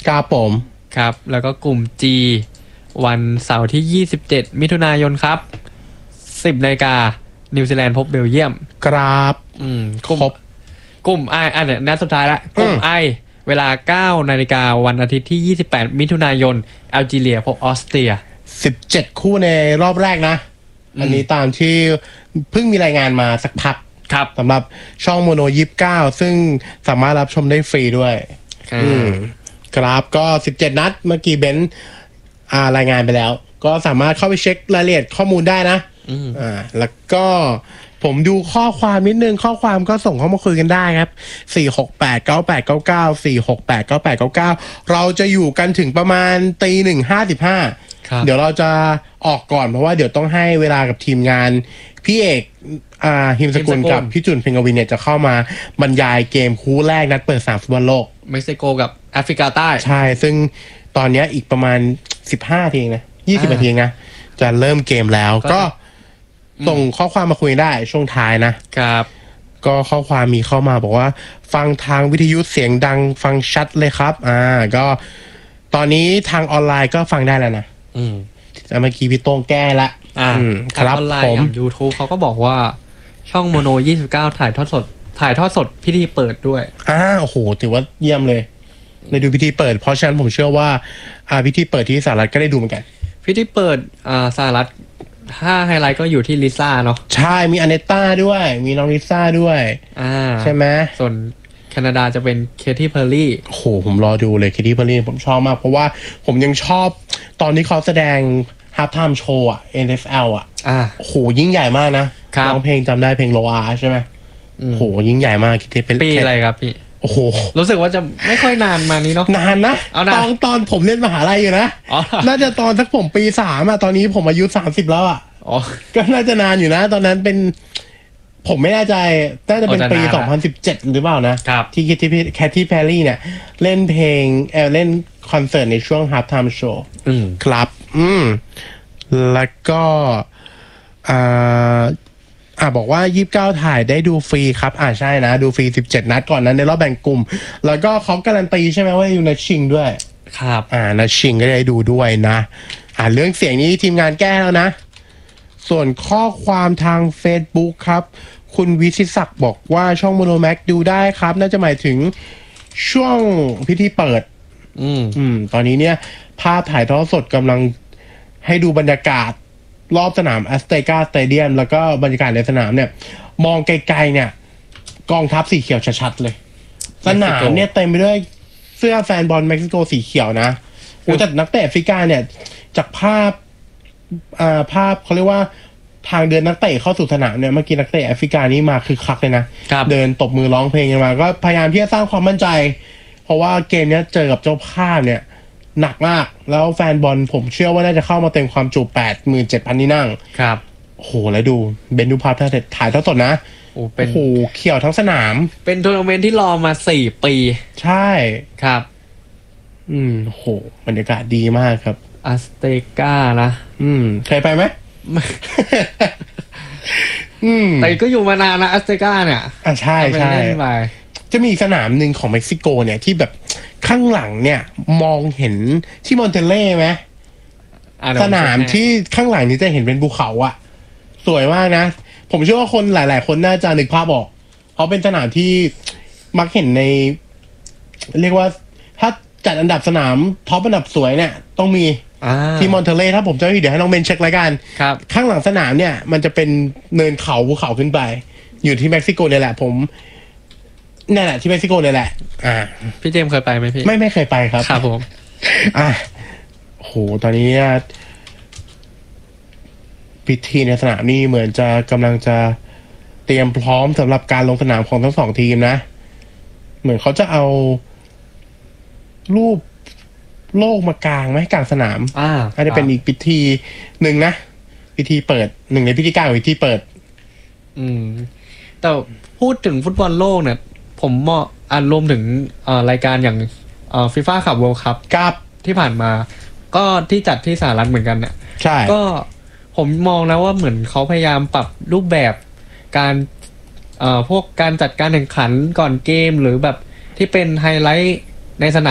ครับผมครับแล้วก็กลุ่ม G วันเสาร์ที่27มิถุนายนครับ10 นาฬิกานิวซีแลนด์พบเบลเยียมครับกลุ่มครบกลุ่ม I เนี่ยนัดสุดท้ายละกลุ่ม I เวลา9 นาฬิกาวันอาทิตย์ที่28มิถุนายนแอลจีเรียพบออสเตรีย 17คู่ในรอบแรกนะอันนี้ตามที่เพิ่งมีรายงานมาสักพักครับสำหรับช่องโมโน29ซึ่งสามารถรับชมได้ฟรีด้วยครับก็17นัดเมื่อกี้เบนซ์รายงานไปแล้วก็สามารถเข้าไปเช็ครายละเอียดข้อมูลได้นะแล้วก็ผมดูข้อความนิดนึงข้อความก็ส่งเข้ามาคุยกันได้ครับ4689899 4689899เราจะอยู่กันถึงประมาณ 1:55 เดี๋ยวเราจะออกก่อนเพราะว่าเดี๋ยวต้องให้เวลากับทีมงานพี่เอกหิมสกุลกับพี่จุนเพ็งกวินเนี่ยจะเข้ามาบรรยายเกมคู่แรกนัดเปิด3ฟุตบอลโลกเม็กซิโกกับแอฟริกาใต้ใช่ซึ่งตอนนี้อีกประมาณ15นาทีนะ20นาทีนะจะเริ่มเกมแล้วก็ส่งข้อความมาคุยได้ช่วงท้ายนะครับก็ข้อความมีเข้ามาบอกว่าฟังทางวิทยุเสียงดังฟังชัดเลยครับก็ตอนนี้ทางออนไลน์ก็ฟังได้แล้วนะแต่เมื่อกี้พี่โต้งแก้ละครับออนไลน์อย่าง YouTube เขาก็บอกว่าช่องโมโน29ถ่ายทอดสดพิธีเปิดด้วยโอ้โหถือว่าเยี่ยมเลยได้ดูพิธีเปิดเพราะฉะนั้นผมเชื่อว่าพิธีเปิดที่สหรัฐก็ได้ดูเหมือนกันพิธีเปิดสหรัฐถ้าไฮไลท์ก็อยู่ที่ลิซ่าเนาะใช่มีอเนต้าด้วยมีน้องลิซ่าด้วยใช่ไหมส่วนแคนาดาจะเป็นเคที่เพอร์รี่โอ้โหผมรอดูเลยเคที่เพอร์รี่ผมชอบมากเพราะว่าผมยังชอบตอนที่เขาแสดงฮาร์ฟไทม์โชว์NFL โอ้โหยิ่งใหญ่มากนะร้องเพลงจำได้เพลงโลอาใช่ไหมโอ้โหยิ่งใหญ่มากคิดเป็นปีอะไรครับพี่โอ้โหรู้สึกว่าจะไม่ค่อยนานมานี้เนาะนานนะตอนผมเรียนมหาลัยอยู่นะน่าจะตอนสักผมปี3ตอนนี้ผมอายุ30แล้วก็น่าจะนานอยู่นะตอนนั้นเป็นผมไม่แน่ใจน่าจะเป็นปี2017หรือเปล่านะที่แคทตี้แพรรี่เนี่ยเล่นเพลงเล่นคอนเสิร์ตในช่วง Half Time Show ครับแล้วก็บอกว่า29ถ่ายได้ดูฟรีครับใช่นะดูฟรี17นัดก่อนนั้นในรอบแบ่งกลุ่มแล้วก็เขาการันตีใช่ไหมว่าอยู่ในชิงด้วยครับนัดชิงก็ได้ดูด้วยนะเรื่องเสียงนี้ทีมงานแก้แล้วนะส่วนข้อความทาง Facebook ครับคุณวิชิตศักดิ์บอกว่าช่องโมโนแม็กดูได้ครับน่าจะหมายถึงช่วงพิธีเปิดตอนนี้เนี่ยภาพถ่ายทอดสดกำลังให้ดูบรรยากาศรอบสนามแอสเตกาสเตเดียมแล้วก็บรรยากาศในสนามเนี่ยมองไกลๆเนี่ยกองทัพสีเขียวชัดๆเลยสนามเนี่ยเต็มไปด้วยเสื้อแฟนบอลเม็กซิโกสีเขียวนะแต่นักเตะแอฟริกาเนี่ยจากภาพเขาเรียกว่าทางเดินนักเตะเข้าสู่สนามเนี่ยเมื่อกี้นักเตะแอฟริกานี่มาคือคักเลยนะเดินตบมือร้องเพลงกันมาก็พยายามที่จะสร้างความมั่นใจเพราะว่าเกมนี้เจอกับเจ้าภาพเนี่ยหนักมากแล้วแฟนบอลผมเชื่อว่าน่าจะเข้ามาเต็มความจุ 87,000 ที่นั่งครับโอ้โหแล้วดูเบนดูภาพถ่ายทอดสดนะโอ้โหเขียวทั้งสนามเป็นทัวร์นาเมนต์ที่รอมา4ปีใช่ครับโอ้โหบรรยากาศดีมากครับอัสเตกานะเคยไปไหมแต่ก็อยู่มานานนะอัสเตกาเนี่ยใช่ใช่จะมีสนามหนึ่งของเม็กซิโกเนี่ยที่แบบข้างหลังเนี่ยมองเห็นที่มอนเตเล่ไหมสนามที่ข้างหลังนี้จะเห็นเป็นภูเขาสวยมากนะผมเชื่อว่าคนหลายๆคนน่าจะนึกภาพออกเพราะเป็นสนามที่มักเห็นในเรียกว่าถ้าจัดอันดับสนามท็อปอันดับสวยเนี่ยต้องมีที่มอนเตเล่ถ้าผมจะไม่ผิดเดี๋ยวให้น้องเบนเช็ครายการข้างหลังสนามเนี่ยมันจะเป็นเนินเขาภูเขาขึ้นไปอยู่ที่เม็กซิโกเนี่ยแหละผมนี่แหละที่เม็กซิโกเนี่ยแหละพี่เจมส์เคยไปไหมพี่ไม่เคยไปครับครับผมโหตอนนี้พิธีในสนามนี่เหมือนจะกำลังจะเตรียมพร้อมสำหรับการลงสนามของทั้งสองทีมนะเหมือนเขาจะเอารูปโลกมากลางไหมกลางสนามอันนี้เป็นอีกพิธีหนึ่งนะพิธีเปิดหนึ่งในพิธีการของพิธีเปิดแต่พูดถึงฟุตบอลโลกเนี่ยผมรวมถึงรายการอย่างFIFA Cup World Cup ที่ผ่านมาก็ที่จัดที่สหรัฐเหมือนกันเนี่ยใช่ก็ผมมองนะว่าเหมือนเขาพยายามปรับรูปแบบการพวกการจัดการแข่งขันก่อนเกมหรือแบบที่เป็นไฮไลท์ในสนาม